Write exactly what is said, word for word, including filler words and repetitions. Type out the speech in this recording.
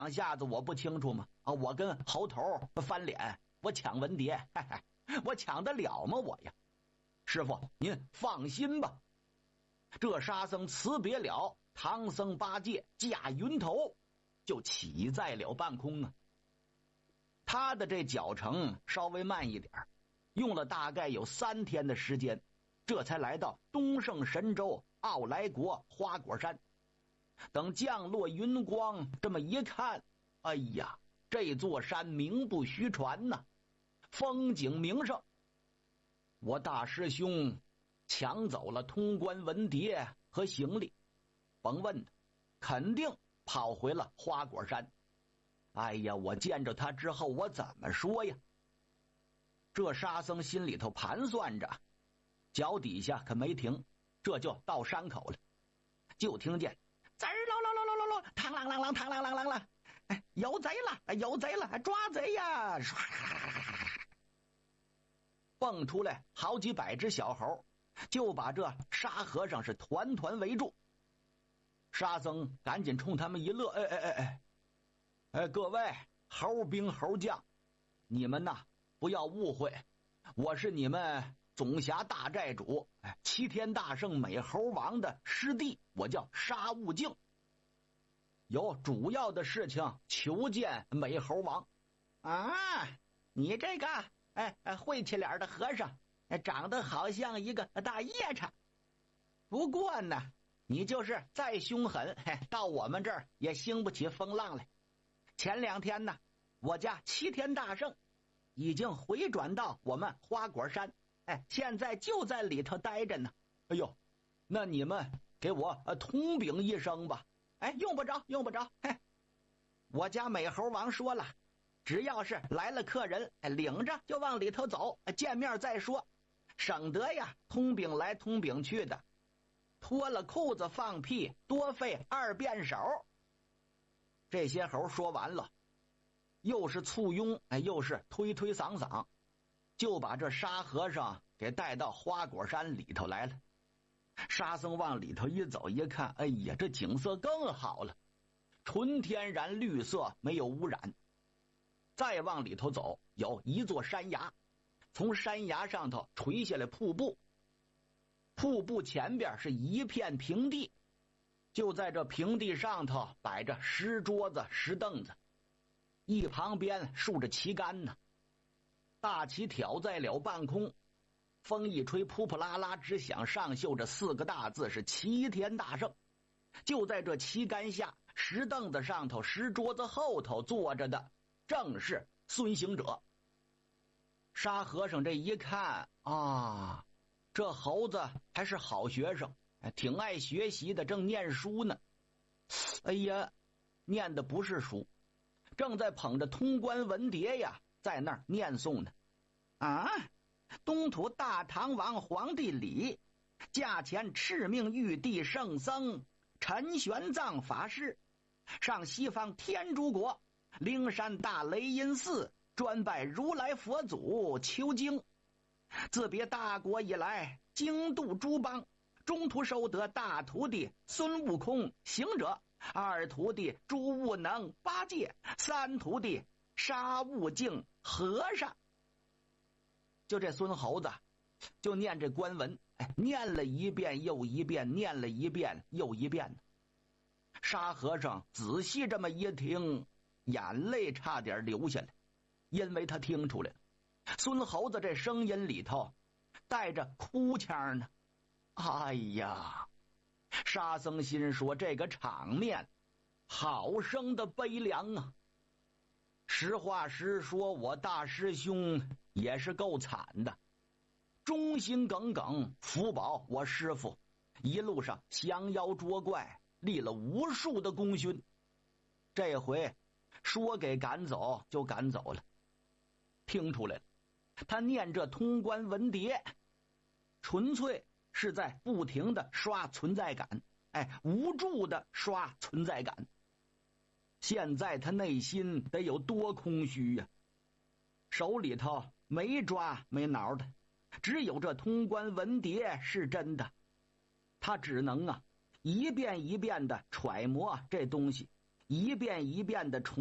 下子我不清楚吗？啊，我跟猴头翻脸，我抢文牒，嘿嘿，我抢得了吗？我呀，师傅您放心吧。这沙僧辞别了唐僧八戒，驾云头就起在了半空啊。他的这脚程稍微慢一点，用了大概有三天的时间，这才来到东胜神州傲来国花果山。等降落云光，这么一看，哎呀，这座山名不虚传呐，风景名胜。我大师兄抢走了通关文牒和行李，甭问的，肯定跑回了花果山。哎呀，我见着他之后，我怎么说呀？这沙僧心里头盘算着，脚底下可没停，这就到山口了，就听见滋儿喽喽喽喽喽喽，嘡啷啷啷，嘡啷啷啷啷，哎，有贼了，有贼了，抓贼呀！唰啦啦啦啦啦，蹦出来好几百只小猴，就把这沙和尚是团团围住。沙僧赶紧冲他们一乐，哎哎哎哎，哎，各位猴兵猴将，你们呐不要误会，我是你们总辖大寨主，哎，齐天大圣美猴王的师弟，我叫沙悟净，有主要的事情求见美猴王。啊，你这个哎哎晦气脸的和尚，哎，长得好像一个大夜叉。不过呢，你就是再凶狠，嘿，到我们这儿也兴不起风浪来。前两天呢，我家齐天大圣已经回转到我们花果山，哎，现在就在里头待着呢。哎呦，那你们给我呃通禀一声吧。哎，用不着，用不着。嘿，我家美猴王说了，只要是来了客人，哎，领着就往里头走，见面再说，省得呀通禀来通禀去的，脱了裤子放屁，多费二遍手。这些猴说完了，又是簇拥，哎，又是推推搡搡，就把这沙和尚给带到花果山里头来了。沙僧往里头一走一看，哎呀，这景色更好了，纯天然绿色，没有污染。再往里头走，有一座山崖，从山崖上头垂下来瀑布，瀑布前边是一片平地，就在这平地上头摆着石桌子石凳子，一旁边竖着旗杆呢，大旗挑在了半空，风一吹，扑扑啦啦直响，上绣着四个大字是齐天大圣。就在这旗杆下，石凳子上头，石桌子后头坐着的正是孙行者。沙和尚这一看啊，这猴子还是好学生，挺爱学习的，正念书呢。哎呀，念的不是书，正在捧着通关文牒呀，在那儿念诵呢。啊，东土大唐王皇帝李驾前敕命玉帝圣僧陈玄奘法师上西方天竺国灵山大雷音寺专拜如来佛祖求经。自别大国以来，经度诸邦，中途收得大徒弟孙悟空行者，二徒弟朱悟能八戒，三徒弟沙悟净和尚。就这孙猴子就念这官文，哎，念了一遍又一遍，念了一遍又一遍。沙和尚仔细这么一听，眼泪差点流下来，因为他听出来了，孙猴子这声音里头带着哭腔呢。哎呀，沙僧心说，这个场面好生的悲凉啊。实话实说，我大师兄也是够惨的，忠心耿耿，福保我师父，一路上降妖捉怪，立了无数的功勋，这回说给赶走就赶走了。听出来了，他念这通关文牒纯粹是在不停的刷存在感，哎，无助的刷存在感。现在他内心得有多空虚呀、啊！手里头没抓没挠的，只有这通关文牒是真的。他只能啊一遍一遍的揣摩这东西， 一遍一遍的重